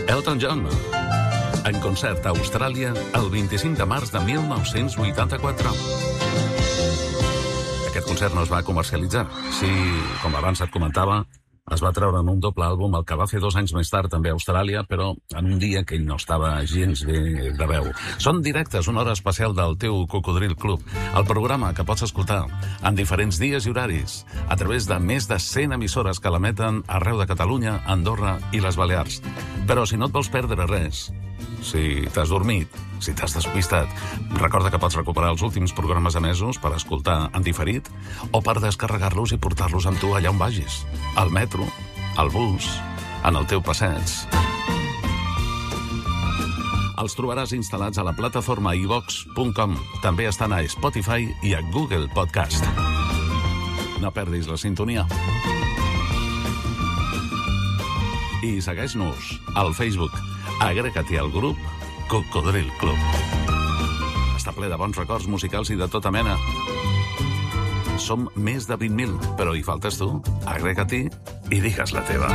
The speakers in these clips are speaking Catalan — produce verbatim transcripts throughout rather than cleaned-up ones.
Elton John, en concert a Austràlia el vint-i-cinc de març de mil nou-cents vuitanta-quatre. Aquest concert no es va comercialitzar. Sí, com abans et comentava, es va treure en un doble àlbum, el que va fer dos anys més tard també a Austràlia, però en un dia que ell no estava gens bé de veu. Són directes, una hora especial del teu Cocodril Club, el programa que pots escoltar en diferents dies i horaris, a través de més de cent emissores que l'emeten arreu de Catalunya, Andorra i les Balears. Però si no et vols perdre res, si t'has dormit, si t'has despistat, recorda que pots recuperar els últims programes emesos per escoltar en diferit o per descarregar-los i portar-los amb tu allà on vagis, al metro, al bus, en el teu passeig. Els trobaràs instal·lats a la plataforma i vox punt com. També estan a Spotify i a Google Podcast. No perdis la sintonia. I segueix-nos al Facebook. Agrega-t'hi al grup Cocodril Club. Està ple de bons records musicals i de tota mena. Som més de vint mil, però hi faltes tu. Agrega-t'hi i digues la teva.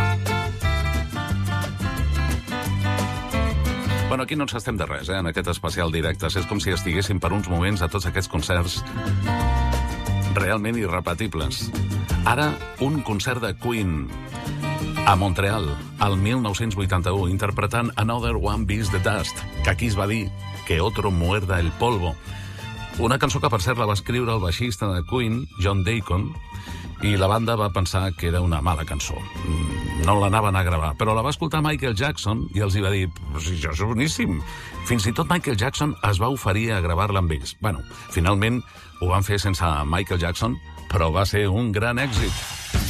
Bueno, aquí no ens estem de res, eh, en aquest especial directe. És com si estiguéssim per uns moments a tots aquests concerts realment irrepetibles. Ara, un concert de Queen a Montreal, al mil nou-cents vuitanta-u, interpretant Another One Bites the Dust, que aquí es va dir que otro muerda el polvo. Una cançó que, per cert, la va escriure el baixista de Queen, John Deacon, i la banda va pensar que era una mala cançó. No l'anaven a gravar, però la va escoltar Michael Jackson i els hi va dir, si això és boníssim. Fins i tot Michael Jackson es va oferir a gravar-la amb ells. Bueno, finalment ho van fer sense Michael Jackson, però va ser un gran èxit.